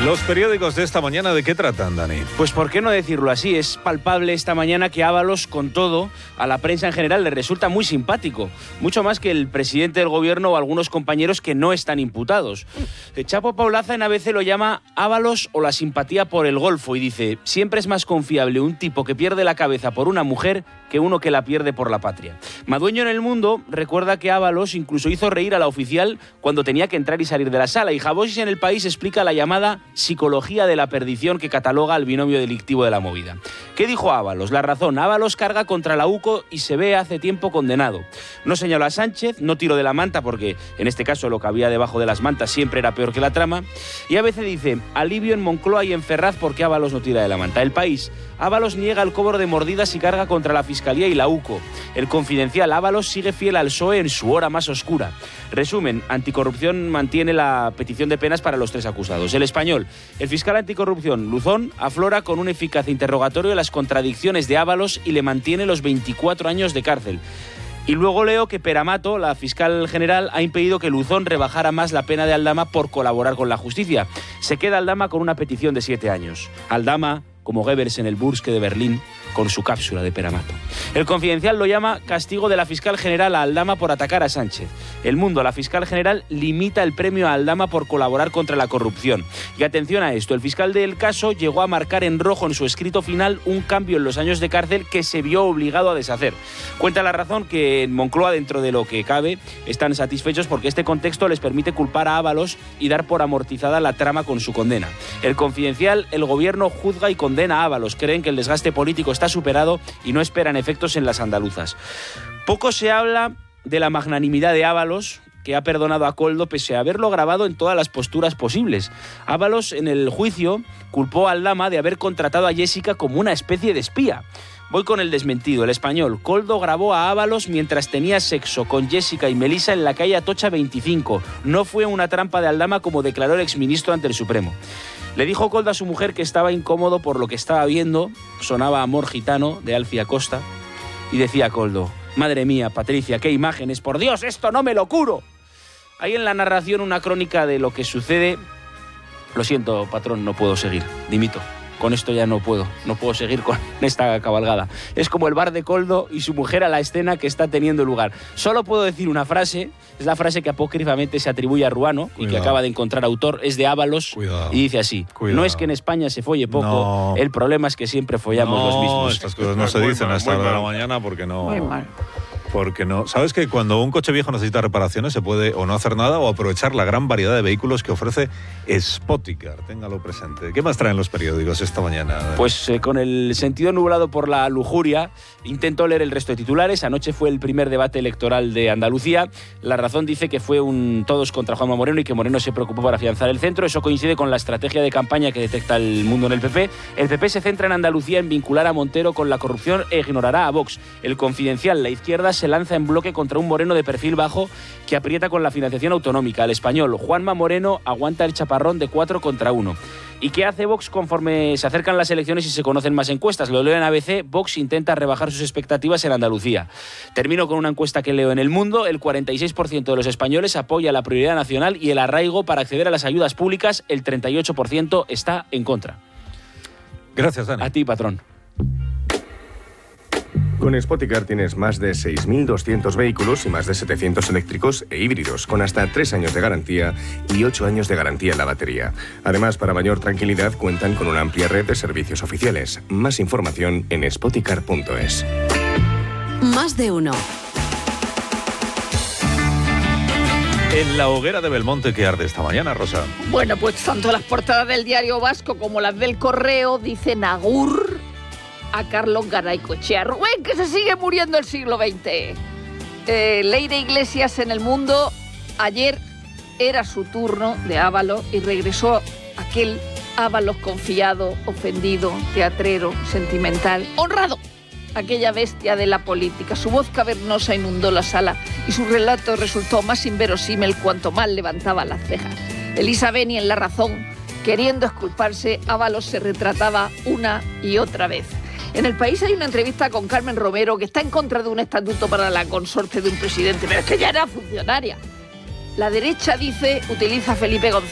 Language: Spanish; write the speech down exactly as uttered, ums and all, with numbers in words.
Los periódicos de esta mañana, ¿de qué tratan, Dani? Pues por qué no decirlo así, es palpable esta mañana que Ábalos, con todo, a la prensa en general le resulta muy simpático, mucho más que el presidente del gobierno o algunos compañeros que no están imputados. Chapo Paulaza en A B C lo llama Ábalos o la simpatía por el Golfo y dice: siempre es más confiable un tipo que pierde la cabeza por una mujer que uno que la pierde por la patria. Madueño en El Mundo recuerda que Ábalos incluso hizo reír a la oficial cuando tenía que entrar y salir de la sala, y Javosis en El País explica la llamada psicología de la perdición que cataloga al binomio delictivo de la movida. ¿Qué dijo Ábalos? La razón: Ábalos carga contra la U C O y se ve hace tiempo condenado. No señaló a Sánchez, no tiró de la manta porque en este caso lo que había debajo de las mantas siempre era peor que la trama, y a veces dice: alivio en Moncloa y en Ferraz porque Ábalos no tira de la manta. El País: Ábalos niega el cobro de mordidas y carga contra la Fiscalía y la U C O. El Confidencial: Ábalos sigue fiel al P S O E en su hora más oscura. Resumen: Anticorrupción mantiene la petición de penas para los tres acusados. El Español: el fiscal anticorrupción Luzón aflora con un eficaz interrogatorio las contradicciones de Ábalos y le mantiene los veinticuatro años de cárcel. Y luego leo que Peramato, la fiscal general, ha impedido que Luzón rebajara más la pena de Aldama por colaborar con la justicia. Se queda Aldama con una petición de siete años. Aldama, como Goebbels en el Burske de Berlín, con su cápsula de Peramato. El Confidencial lo llama castigo de la fiscal general a Aldama por atacar a Sánchez. El Mundo: la fiscal general limita el premio a Aldama por colaborar contra la corrupción. Y atención a esto: el fiscal del caso llegó a marcar en rojo en su escrito final un cambio en los años de cárcel que se vio obligado a deshacer. Cuenta La Razón que en Moncloa, dentro de lo que cabe, están satisfechos porque este contexto les permite culpar a Ábalos y dar por amortizada la trama con su condena. El Confidencial: el gobierno juzga y condena a Ábalos. Creen que el desgaste político está superado y no esperan efectos en las andaluzas. Poco se habla de la magnanimidad de Ábalos, que ha perdonado a Koldo pese a haberlo grabado en todas las posturas posibles. Ábalos en el juicio culpó a Aldama de haber contratado a Jessica como una especie de espía. Voy con el desmentido. El Español: Koldo grabó a Ábalos mientras tenía sexo con Jessica y Melissa en la calle Atocha veinticinco. No fue una trampa de Aldama como declaró el exministro ante el Supremo. Le dijo Koldo a su mujer que estaba incómodo por lo que estaba viendo. Sonaba Amor Gitano de Alfia Costa y decía Koldo: madre mía, Patricia, qué imágenes, por Dios, esto no me lo curo. Hay en la narración una crónica de lo que sucede. Lo siento, patrón, no puedo seguir, dimito. Con esto ya no puedo, no puedo seguir con esta cabalgada. Es como el bar de Koldo y su mujer a la escena que está teniendo lugar. Solo puedo decir una frase, es la frase que apócrifamente se atribuye a Ruano, Cuidado. y que acaba de encontrar autor, es de Ábalos. Cuidado. Y dice así: Cuidado. No es que en España se folle poco, no. el problema es que siempre follamos no, los mismos. Estas cosas no se dicen a esta hora de la mañana porque no... Muy mal. Porque no. ¿Sabes que cuando un coche viejo necesita reparaciones se puede o no hacer nada o aprovechar la gran variedad de vehículos que ofrece Spoticar? Téngalo presente. ¿Qué más traen los periódicos esta mañana? Pues eh, con el sentido nublado por la lujuria, intento leer el resto de titulares. Anoche fue el primer debate electoral de Andalucía. La Razón dice que fue un todos contra Juanma Moreno y que Moreno se preocupó para afianzar el centro. Eso coincide con la estrategia de campaña que detecta El Mundo en el P P. El P P se centra en Andalucía en vincular a Montero con la corrupción e ignorará a Vox. El Confidencial: la izquierda se lanza en bloque contra un Moreno de perfil bajo que aprieta con la financiación autonómica. El Español: Juanma Moreno aguanta el chaparrón de cuatro contra uno. ¿Y qué hace Vox conforme se acercan las elecciones y se conocen más encuestas? Lo leo en A B C: Vox intenta rebajar sus expectativas en Andalucía. Termino con una encuesta que leo en El Mundo: el cuarenta y seis por ciento de los españoles apoya la prioridad nacional y el arraigo para acceder a las ayudas públicas. El treinta y ocho por ciento está en contra. Gracias, Dani. A ti, patrón. Con Spoticar tienes más de seis mil doscientos vehículos y más de setecientos eléctricos e híbridos, con hasta tres años de garantía y ocho años de garantía en la batería. Además, para mayor tranquilidad, cuentan con una amplia red de servicios oficiales. Más información en spoticar punto es. Más de uno. En la hoguera de Belmonte que arde esta mañana, Rosa. Bueno, pues tanto las portadas del Diario Vasco como las del Correo dicen agur a Carlos Garaycoechea. Rubén, que se sigue muriendo el siglo veinte. Eh, Leire Iglesias en El Mundo: ayer era su turno de Ábalos y regresó aquel Ábalos confiado, ofendido, teatrero, sentimental, honrado. Aquella bestia de la política. Su voz cavernosa inundó la sala y su relato resultó más inverosímil cuanto más levantaba las cejas. Elisa Beni en La Razón: queriendo exculparse, Ábalos se retrataba una y otra vez. En El País hay una entrevista con Carmen Romero, que está en contra de un estatuto para la consorte de un presidente, pero es que ya era funcionaria. La derecha, dice, utiliza a Felipe González